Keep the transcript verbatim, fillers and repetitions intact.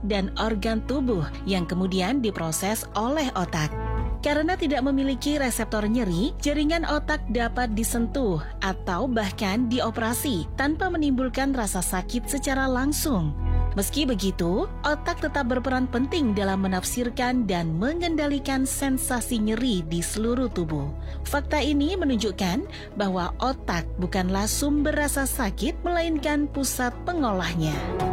dan organ tubuh yang kemudian diproses oleh otak. Karena tidak memiliki reseptor nyeri, jaringan otak dapat disentuh atau bahkan dioperasi tanpa menimbulkan rasa sakit secara langsung. Meski begitu, otak tetap berperan penting dalam menafsirkan dan mengendalikan sensasi nyeri di seluruh tubuh. Fakta ini menunjukkan bahwa otak bukanlah sumber rasa sakit, melainkan pusat pengolahnya.